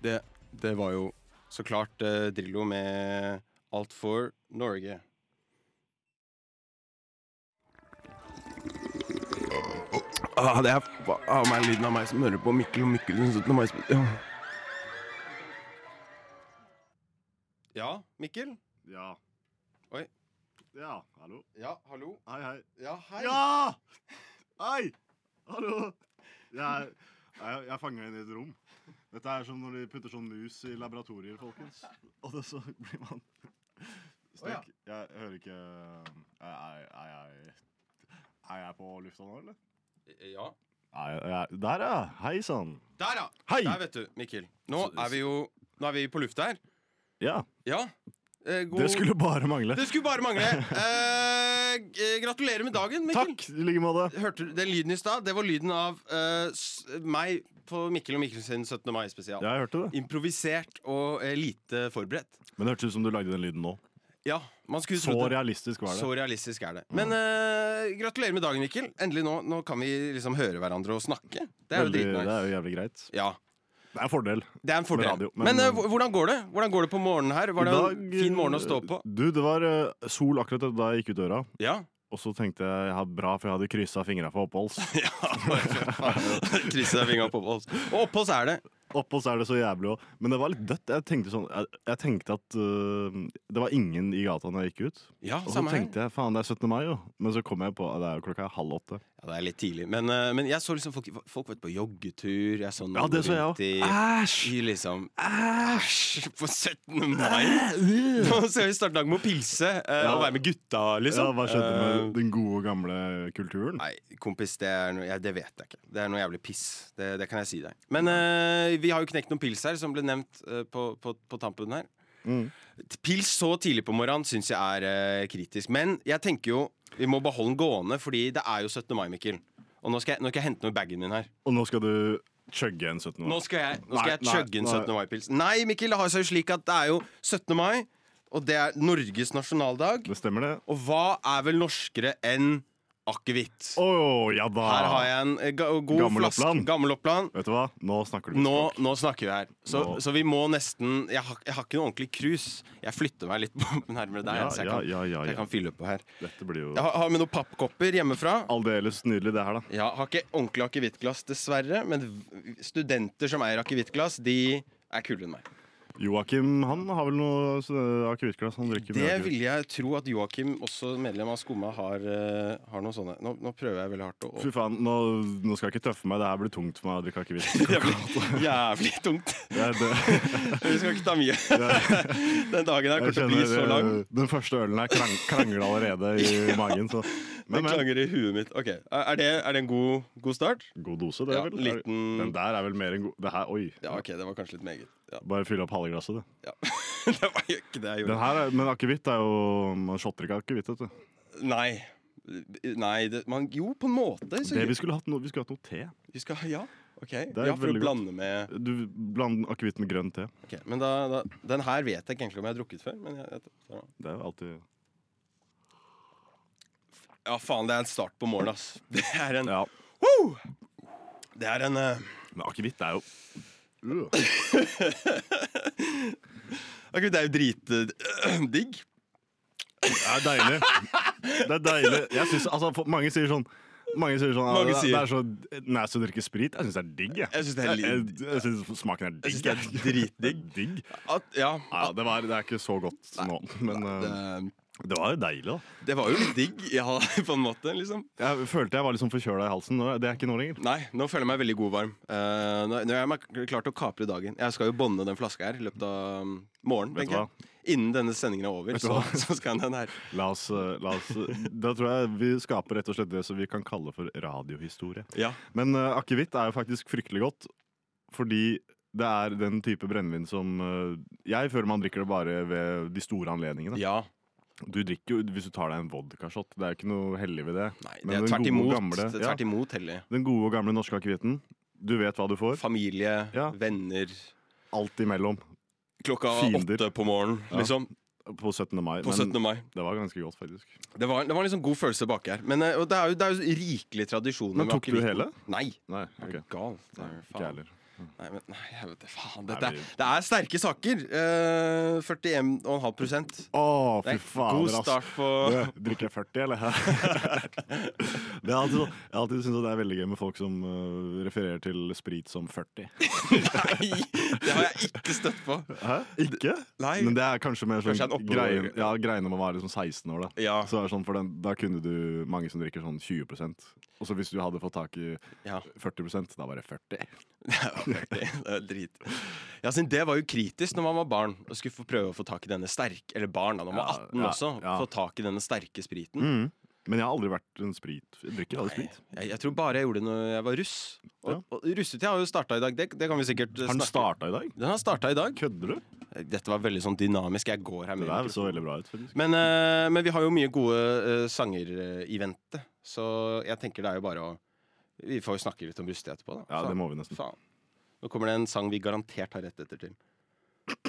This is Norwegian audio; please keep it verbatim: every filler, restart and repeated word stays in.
Det, det var jo så klart uh, Drillo med Alt for Norge. Ah, det er av meg lyden av meg som hører på Mikkel og Mikkel. Ja. ja, Mikkel? Ja. Oi. Ja, hallo. Ja, hallo. Hei, hei. Ja, hei. Ja! Hei! Hallo. Jeg, jeg, jeg fanger inn i et rom. Dette er som når de putter sånn mus i laboratorier, folkens. Og det så blir man stek. Oh, ja. Jeg hører ikke Er, er, jeg, er jeg på lufta nå, eller? Ja. Er jeg, er, der, ja. Hei sann. Der, ja. Hei. Der, vet du, Mikkel. Nå er vi jo Nå er vi på lufta her. Ja. Ja. Eh, god... Det skulle bare mangle. Det skulle bare mangle. Eh, g- gratulerer med dagen, Mikkel. Takk, i like måte. Hørte du den lyden i stad? Det var lyden av eh, s- meg på Mikkel og Mikkel sin syttende mai spesial. Ja, jeg hørte det. Improvisert og eh, lite forberedt. Men det hørtes ut som du lagde den lyden nå. Ja, man skulle Så tro det. realistisk var det. Så realistisk er det. Men eh, gratulerer med dagen, Mikkel. Endelig nå, nå kan vi liksom høre hverandre og snakke. Det er jo Veldig, dritnice. det er jo jævlig greit. Ja, Det er en fordel. det er en fordel. Med radio, men men, eh, h- hvordan går det? Hvordan går det på morgenen her? Var det I en dag, fin morgen å stå på? Du, det var eh, sol akkurat da jeg gikk ut døra. Ja. Og så tenkte jeg jeg hadde bra, for jeg hadde kryssa fingra for oppholds. Krysset fingra på oppholds. Og oppholds er det. Oppholds er det så jævlig òg. Men det var litt dødt. Jeg tenkte, sånn, jeg, jeg tenkte at uh, det var ingen i gata når jeg gikk ut. Ja, Og så samme her. tenkte jeg faen, det er syttende mai, jo. Men så kom jeg på at det er jo klokka halv åtte. Ja, det er litt tidlig. Men, eh, men jeg så liksom folk, folk var ute på joggetur. Jeg så noen Ja, det så jeg rundt òg. i, Æsj! i liksom Æsj! På syttende mai. Nå skal vi starte dagen med å pilse eh, Ja. og være med gutta, liksom. Ja, hva skjedde Eh, med den gode, gamle kulturen? Nei, kompis, det, er noe, ja, det vet jeg ikke. Det er noe jævlig piss. Det, det kan jeg si deg. Men eh, vi har jo knekt noen pils her, som ble nevnt eh, på, på, på tampen her. Mm. Pils så tidlig på morgenen syns jeg er eh, kritisk. Men jeg tenker jo vi må beholde den gående, fordi det er jo syttende mai, Mikkel. Og nå skal jeg, nå skal jeg hente noe i bagen min her. Og nå skal du chugge en syttende mai. Nå skal jeg, nå skal Nei, jeg nei, chugge en nei. syttende mai-pils. Nei, Mikkel, det har seg jo slik at det er jo syttende mai, og det er Norges nasjonaldag. Det stemmer, det. Og hva er vel norskere enn akevitt? Å, ja da! Her har jeg en eh, ga god Gammel flaske. Oppland. Gammel Oppland. Vet du hva? Nå snakker du Nå, språk. nå snakker vi her. Så, Nå. så vi må nesten Jeg har, jeg har ikke noe ordentlig cruise. Jeg flytter meg litt nærmere deg, Ja, så jeg ja, kan, ja, ja, jeg ja. kan fylle på her. Dette blir jo Jeg har, har med noen pappkopper hjemmefra. aldeles nydelig, det her, da. Jeg har ikke ordentlig akevittglass, dessverre. Men v- studenter som eier akevittglass, de er kulere enn meg. Joakim han har vel noe sånn akevittglass han drikker Det med akevitt. ville jeg tro at Joakim, også medlem av Skumma, har, eh, har noe sånne. Nå, nå prøver jeg veldig hardt å, å Fy faen, nå, nå skal jeg ikke tøffe meg. Det her blir tungt for meg å drikke akevitt. Det blir jævlig tungt. Det er det. Vi skal ikke ta mye. Den dagen her kommer Jeg til å bli så kjenner lang. eh, den første ølen her krang, krangler allerede i magen. Så. Det Men, men klanger i huet mitt. Ok, Er det, er det en god, god start? god dose, det Ja, er vel? liten- Den der er vel mer enn god Det her, oi. Ja, ok, det var kanskje litt meget. Ja. Bare fyll opp halve glasset, du. Ja. Det var jo ikke det jeg Den gjorde. her er, men akevitt er jo Man shotter ikke akevitt, vet du. Nei. Nei, det, man, jo, på en måte. Så Det vi skulle hatt noe, vi skulle hatt noe te. vi skal, ja, ok. er Ja, for å veldig godt. blande med Du blander akevitt med grønn te. Ok, Men da, da Den her vet jeg ikke egentlig om jeg har drukket før. Men jeg, jeg, ja. Det er jo alltid ja, faen, det er en start på morgenen, ass. Det er en Ja. Woo! Det er en eh, Men akevitt er jo Øh. Ok, det er jo dritdigg. Det er deilig. Det er deilig. Jeg synes, altså, for- mange sier sånn Mange sier sånn Mange det, sier- det er så nasty å drikke sprit. Jeg syns det er digg. Jeg, Jeg synes det er jeg, litt- jeg, jeg synes smaken er Jeg digg. synes det er dritdigg. digg. At, ja, Ja, det, var, det er ikke så godt nå, men uh, det, det var jo deilig, da. det var jo litt digg, ja, på en måte. liksom Jeg følte jeg var liksom forkjøla i halsen. Nå- Det er ikke nå lenger. Nei, nå føler jeg meg veldig god og varm. Uh, nå, nå er jeg meg klart å kapre dagen. Jeg skal jo bånde den flaska her i løpet av um, morgenen. Vet du tenker jeg. Innen denne sendingen er over, Vet du så, hva? så skal den her. La oss, uh, la oss uh, Da tror jeg vi skaper rett og slett det som vi kan kalle for radiohistorie. Ja, Men uh, akevitt er jo faktisk fryktelig godt, fordi det er den type brennevin som uh, Jeg føler man drikker det bare ved de store anledningene. ja. Du drikker jo hvis du tar deg en vodkashot. Det er ikke noe hellig ved det. Nei, det Men er den tvert gode, imot. gamle- Det er ja, tvert imot hellig. den gode og gamle norske akevitten. Du vet hva du får. Familie, Ja. venner, Alt imellom. klokka Fiender. åtte på morgenen, Ja. liksom. På syttende mai. På Men syttende mai. det var ganske godt, faktisk. Det var, det var en liksom god følelse bak her. Men eh, og det er jo, det er jo rikelig tradisjoner. Men med tok du akevitten. hele? Nei. Nei, Er ok. du gal? Det er, Ikke jeg faen. heller. Nei, men nei, jeg vet det, faen. Dette er, det er sterke saker. Uh, førtien komma fem prosent. Å, fy fader, God start på du, drikker jeg førti, eller? det er alltid, så, jeg har alltid syntes det er veldig gøy med folk som uh, refererer til sprit som førti. Nei, det har jeg ikke støtt på. Hæ? Ikke? Nei. Men det er kanskje mer sånn Kanskje en oppå- greien, ja, greien om å være liksom seksten år, da. Ja. Så er det sånn, for den, da kunne du mange som drikker sånn tjue prosent. Og så hvis du hadde fått tak i Ja. førti prosent, da var det førti. Det var førti. Det er drit. Ja, siden det var jo kritisk når man var barn og skulle få prøve å få tak i denne sterke, eller barn da, når man var Ja, atten ja, også, ja. få tak i denne sterke spriten. Mm. Men jeg har aldri vært en sprit. Jeg drikker aldri sprit. Jeg, jeg tror bare jeg gjorde det når jeg var russ. Og, Ja. og russetida har jo starta i dag. Det, det kan vi sikkert Har den snakke starta i dag? Den har starta i dag. Kødder du? Dette var veldig sånn dynamisk. Jeg går her Det med der så mikrofonen. veldig bra ut, faktisk. Men, eh, men vi har jo mye gode uh, sanger uh, i vente, så jeg tenker det er jo bare å Vi får jo snakke litt om russetid etterpå, da. Ja, Faen. det må vi nesten. Faen. Nå kommer det en sang vi garantert har rett etter til.